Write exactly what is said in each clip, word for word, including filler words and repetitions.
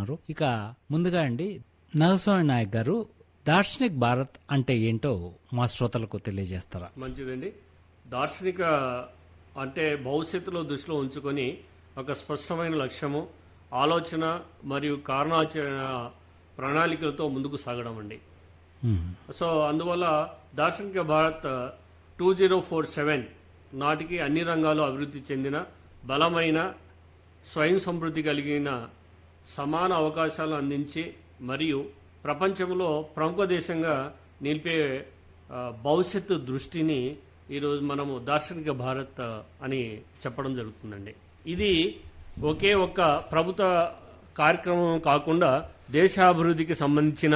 ఉన్నారు. ఇక ముందుగా అండి నరసింహ నాయక్ గారు దార్శనిక్ భారత్ అంటే ఏంటో మా శ్రోతలకు తెలియజేస్తారా? మంచిదండి. దార్శనిక అంటే భవిష్యత్తులో దృష్టిలో ఉంచుకొని ఒక స్పష్టమైన లక్ష్యము, ఆలోచన మరియు కారణాచరణ ప్రణాళికలతో ముందుకు సాగడం అండి. మ్మ్. సో అందువల్ల దార్శనిక Bharat two zero four seven నాటికి అన్ని రంగాల్లో అభివృద్ధి చెందిన బలమైన స్వయం సమృద్ధి కలిగిన సమాన అవకాశాలు అందించి మరియు ప్రపంచంలో ప్రముఖ దేశంగా నిలిపే ఆ, భవిష్యత్తు దృష్టిని ఈరోజు మనము దార్శనిక భారత్ అని చెప్పడం జరుగుతుందండి. ఇది ఒకే ఒక్క ప్రభుత్వ కార్యక్రమం కాకుండా దేశాభివృద్ధికి సంబంధించిన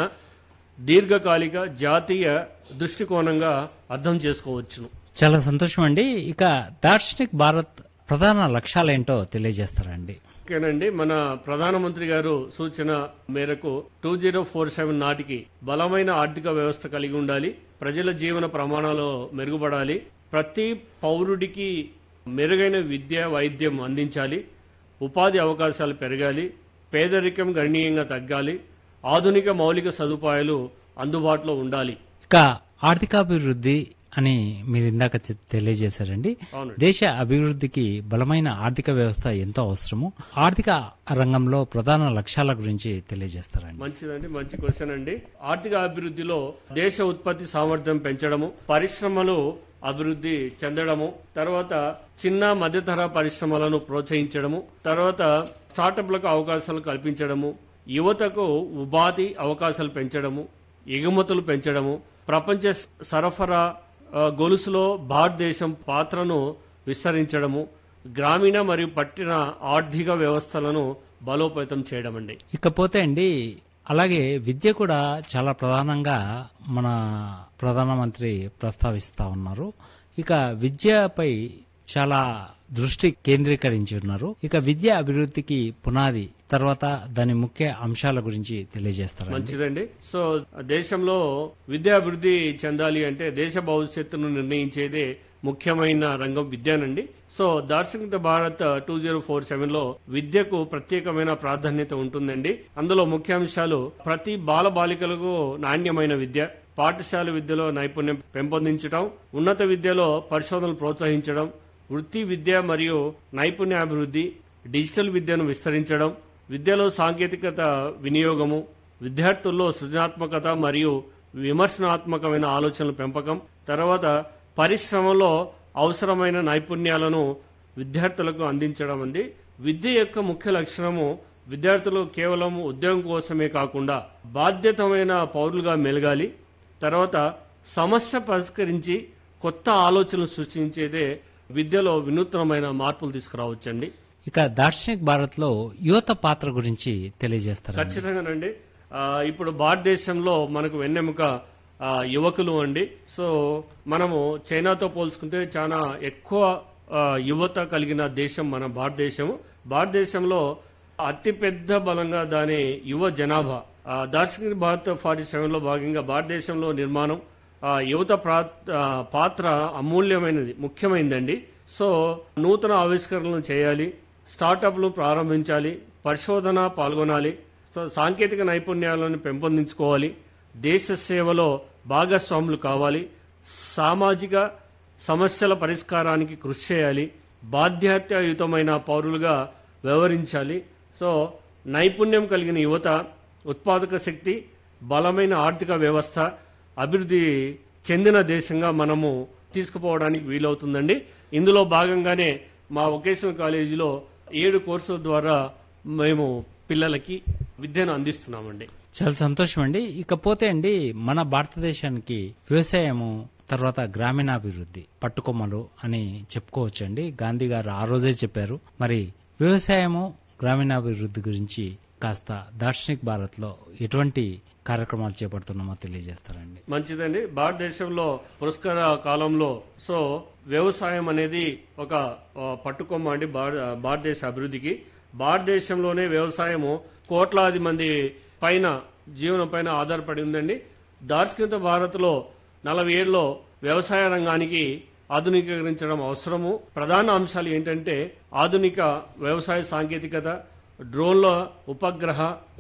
దీర్ఘకాలిక జాతీయ దృష్టికోణంగా అర్థం చేసుకోవచ్చును. చాలా సంతోషం అండి. ఇక దార్శనిక్ భారత్ ప్రధాన లక్ష్యాలేంటో తెలియజేస్తారా అండి? ఓకేనండి. మన ప్రధానమంత్రి గారు సూచన మేరకు టూ జీరో ఫోర్ సెవెన్ నాటికి బలమైన ఆర్థిక వ్యవస్థ కలిగి ఉండాలి, ప్రజల జీవన ప్రమాణాలు మెరుగుపడాలి, ప్రతి పౌరుడికి మెరుగైన విద్య వైద్యం అందించాలి, ఉపాధి అవకాశాలు పెరగాలి, పేదరికం గణనీయంగా తగ్గాలి, ఆధునిక మౌలిక సదుపాయాలు అందుబాటులో ఉండాలి. ఇక ఆర్థికాభివృద్ధి అని మీరు ఇందాక చె- తెలియజేశారండి. అవునండి. దేశ అభివృద్ధికి బలమైన ఆర్థిక వ్యవస్థ ఎంతో అవసరము. ఆర్థిక రంగంలో ప్రధాన లక్ష్యాల గురించి తెలియజేస్తారండి? మంచిదండి, మంచి క్వశ్చన్ అండి. ఆర్థిక అభివృద్ధిలో దేశ ఉత్పత్తి సామర్థ్యం పెంచడము, పరిశ్రమలు అభివృద్ధి చెందడము, తర్వాత చిన్న మధ్యతరహా పరిశ్రమలను ప్రోత్సహించడము, తర్వాత స్టార్టప్లకు అవకాశాలు కల్పించడము, యువతకు ఉపాధి అవకాశాలు పెంచడము, ఎగుమతులు పెంచడము, ప్రపంచ సరఫరా ఆ, గొలుసులో భారతదేశం పాత్రను విస్తరించడము, గ్రామీణ మరియు పట్టణ ఆర్థిక వ్యవస్థలను బలోపేతం చేయడం అండి. ఇకపోతే అండి అలాగే విద్య కూడా చాలా ప్రధానంగా మన ప్రధానమంత్రి ప్రస్తావిస్తా ఉన్నారు. ఇక విద్యపై చాలా దృష్టి కేంద్రీకరించి ఉన్నారు. ఇక విద్య అభివృద్ధికి పునాది, తర్వాత దాని ముఖ్య అంశాల గురించి తెలియజేస్తారు. మంచిదండి. సో దేశంలో విద్యాభివృద్ధి చెందాలి అంటే దేశ భవిష్యత్తును నిర్ణయించేదే ముఖ్యమైన రంగం విద్యానండి. సో దార్శనిక Bharat two zero four seven లో విద్యకు ప్రత్యేకమైన ప్రాధాన్యత ఉంటుందండి. అందులో ముఖ్యాంశాలు ప్రతి బాల బాలికలకు నాణ్యమైన విద్య, పాఠశాల విద్యలో నైపుణ్యం పెంపొందించడం, ఉన్నత విద్యలో పరిశోధనలు ప్రోత్సహించడం, వృత్తి విద్య మరియు నైపుణ్యాభివృద్ధి, డిజిటల్ విద్యను విస్తరించడం, విద్యలో సాంకేతికత వినియోగము, విద్యార్థుల్లో సృజనాత్మకత మరియు విమర్శనాత్మకమైన ఆలోచనల పెంపకం, తర్వాత పరిశ్రమలో అవసరమైన నైపుణ్యాలను విద్యార్థులకు అందించడం అండి. విద్య యొక్క ముఖ్య లక్షణము విద్యార్థులు కేవలం ఉద్యోగం కోసమే కాకుండా బాధ్యతమైన పౌరులుగా మెలగాలి, తర్వాత సమస్య పరిష్కరించి కొత్త ఆలోచనలు సృష్టించేదే విద్యలో వినూత్నమైన మార్పులు తీసుకురావచ్చండి. ఇక దార్శనిక్ భారత్ లో యువత పాత్ర గురించి తెలియజేస్తారు? ఖచ్చితంగానండి. ఆ, ఇప్పుడు భారతదేశంలో మనకు వెన్నెముక ఆ, యువకులు అండి. సో మనము చైనాతో పోల్చుకుంటే చాలా ఎక్కువ ఆ, యువత కలిగిన దేశం మన భారతదేశము. భారతదేశంలో అతిపెద్ద బలంగా దాని యువ జనాభా. ఆ, దార్శనిక భారత్ ఫార్టీ సెవెన్ లో భాగంగా భారతదేశంలో నిర్మాణం ఆ, యువత ప్రా- ఆ, పాత్ర అమూల్యమైనది, ముఖ్యమైనదండి. సో నూతన ఆవిష్కరణలు చేయాలి, స్టార్టప్లు ప్రారంభించాలి, పరిశోధన పాల్గొనాలి, సా- సాంకేతిక నైపుణ్యాలను పెంపొందించుకోవాలి, దేశ సేవలో భాగస్వాములు కావాలి, సామాజిక సమస్యల పరిష్కారానికి కృషి చేయాలి, బాధ్యతాయుతమైన పౌరులుగా వ్యవహరించాలి. సో నైపుణ్యం కలిగిన యువత, ఉత్పాదక శక్తి, బలమైన ఆర్థిక వ్యవస్థ అభివృద్ధి చెందిన దేశంగా మనము తీసుకుపోవడానికి వీలవుతుందండి. ఇందులో భాగంగానే మా వొకేషనల్ కాలేజీలో ఏడు కోర్సుల ద్వారా మేము పిల్లలకి విద్యను అందిస్తున్నామండి. చాలా సంతోషం అండి. ఇకపోతే అండి మన భారతదేశానికి వ్యవసాయము, తర్వాత గ్రామీణాభివృద్ధి పట్టుకొమ్మలు అని చెప్పుకోవచ్చండి. గాంధీ గారు ఆ రోజే చెప్పారు. మరి వ్యవసాయము, గ్రామీణాభివృద్ధి గురించి కాస్త దార్శనిక్ భారత్ లో ఎటువంటి కార్యక్రమాలు చేపడుతున్నామో తెలియజేస్తారండి? మంచిదండి. భారతదేశంలో పురస్కార కాలంలో సో వ్యవసాయం అనేది ఒక ఆ, పట్టుకొమ్మ అండి భార- భారతదేశ అభివృద్ధికి. భారతదేశంలోనే వ్యవసాయము కోట్లాది మంది పైన జీవనం పైన ఆధారపడి ఉందండి. దార్శనిక భారత్ లో నలభై ఏడులో వ్యవసాయ రంగానికి ఆధునీకరించడం అవసరము. ప్రధాన అంశాలు ఏంటంటే ఆధునిక వ్యవసాయ సాంకేతికత, డ్రోన్ల ఉపగ్రహ